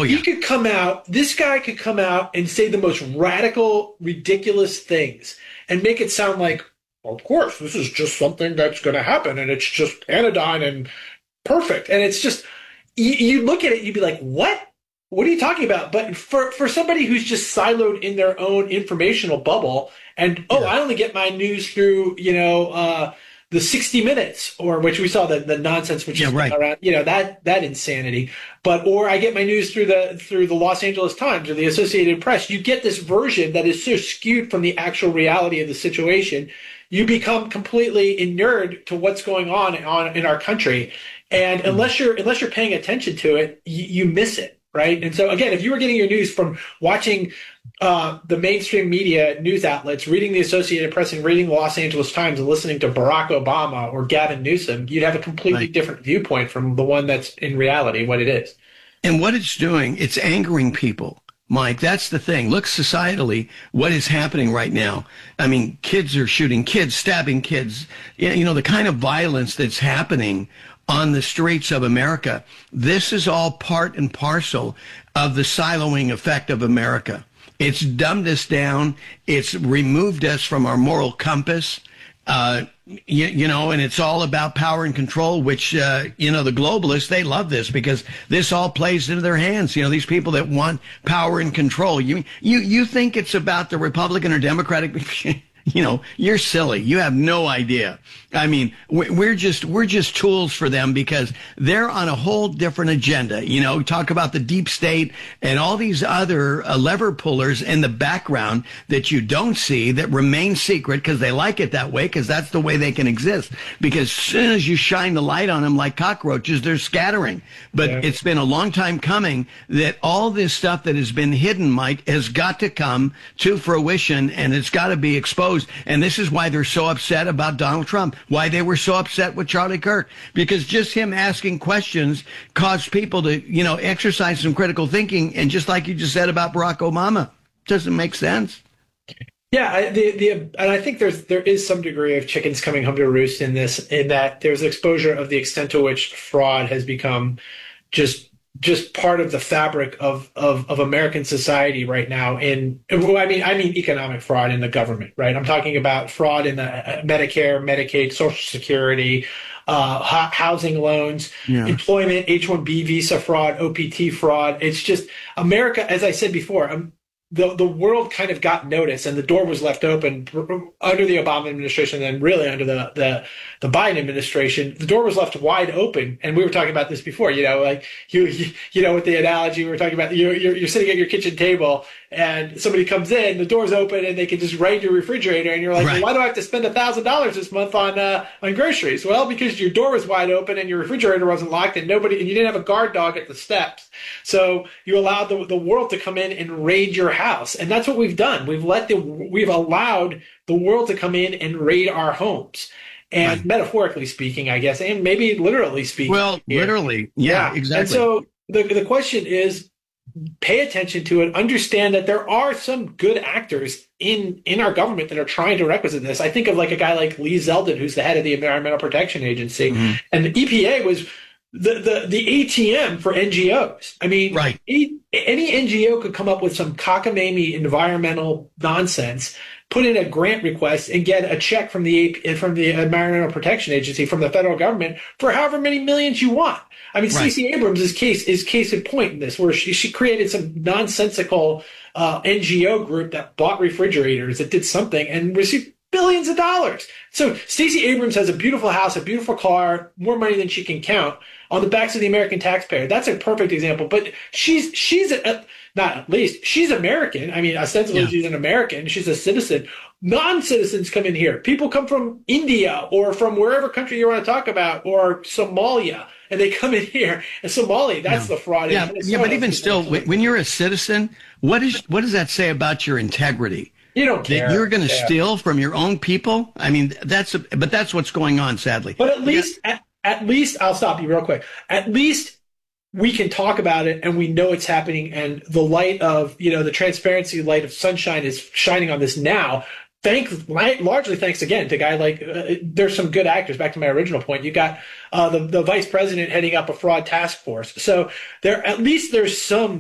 Oh, He yeah. could come out, this guy could come out and say the most radical, ridiculous things and make it sound like, well, of course, this is just something that's going to happen and it's just anodyne and perfect. And it's just, you look at it, you'd be like, what? What are you talking about? But for somebody who's just siloed in their own informational bubble and, oh, Yeah. I only get my news through, the 60 Minutes, or which we saw the nonsense which Yeah, is right. around, that insanity. But or I get my news through the Los Angeles Times or the Associated Press. You get this version that is so skewed from the actual reality of the situation. You become completely inured to what's going on in our country, and Mhm. unless you're paying attention to it, you miss it, right? And so again, if you were getting your news from watching the mainstream media news outlets, reading the Associated Press and reading the Los Angeles Times and listening to Barack Obama or Gavin Newsom, you'd have a completely Right. different viewpoint from the one that's in reality what it is. And what it's doing, it's angering people. Mike, that's the thing. Look societally, what is happening right now. I mean, kids are shooting kids, stabbing kids. The kind of violence that's happening on the streets of America. This is all part and parcel of the siloing effect of America. It's dumbed us down. It's removed us from our moral compass. And it's all about power and control, which, the globalists, they love this because this all plays into their hands. These people that want power and control. You think it's about the Republican or Democratic? You're silly. You have no idea. I mean, we're just tools for them because they're on a whole different agenda. Talk about the deep state and all these other lever pullers in the background that you don't see that remain secret because they like it that way because that's the way they can exist. Because as soon as you shine the light on them like cockroaches, they're scattering. But Yeah. it's been a long time coming that all this stuff that has been hidden, Mike, has got to come to fruition and it's got to be exposed. And this is why they're so upset about Donald Trump, why they were so upset with Charlie Kirk, because just him asking questions caused people to, exercise some critical thinking. And just like you just said about Barack Obama, doesn't make sense. Yeah, and I think there is some degree of chickens coming home to roost in this, in that there's exposure of the extent to which fraud has become just just part of the fabric of American society right now. Well, I mean economic fraud in the government, right? I'm talking about fraud in the Medicare, Medicaid, Social Security, housing loans, Yeah. employment, H-1B visa fraud, OPT fraud. It's just America, as I said before. The world kind of got notice, and the door was left open under the Obama administration, and then really under the Biden administration. The door was left wide open, and we were talking about this before. Like with the analogy we were talking about, you're sitting at your kitchen table, and somebody comes in, the door's open, and they can just raid your refrigerator, and you're like, well, Right. why do I have to spend $1,000 this month on groceries? Well, because your door was wide open, and your refrigerator wasn't locked, and you didn't have a guard dog at the steps. So you allowed the world to come in and raid your house, and that's what we've done. We've allowed the world to come in and raid our homes, and Right. metaphorically speaking, I guess, and maybe literally speaking Well, here. literally. Yeah, Yeah, and exactly. so the question is, pay attention to it. Understand that there are some good actors in our government that are trying to requisite this. I think of like a guy like Lee Zeldin, who's the head of the Environmental Protection Agency, Mhm. and the EPA was the ATM for NGOs. I mean, Right. any NGO could come up with some cockamamie environmental nonsense, put in a grant request, and get a check from the Environmental Protection Agency, from the federal government, for however many millions you want. I mean, Right. Stacey Abrams' case is case in point in this, where she created some nonsensical NGO group that bought refrigerators that did something and received billions of dollars. So Stacey Abrams has a beautiful house, a beautiful car, more money than she can count on the backs of the American taxpayer. That's a perfect example. But not at least, she's American. I mean, ostensibly Yeah. she's an American. She's a citizen. Non-citizens come in here. People come from India or from wherever country you want to talk about, or Somalia, and they come in here. And Somalia, that's Yeah. the fraud. Yeah. In Yeah. But Venezuela. even still, when you're a citizen, what does that say about your integrity? You don't That you're care. going to Yeah. steal from your own people? I mean, but that's what's going on, sadly. But at least I'll stop you real quick. At least we can talk about it and we know it's happening, and the light of, the transparency light of sunshine is shining on this now. Largely thanks again to a guy like, there's some good actors. Back to my original point, you got the vice president heading up a fraud task force. So at least there's some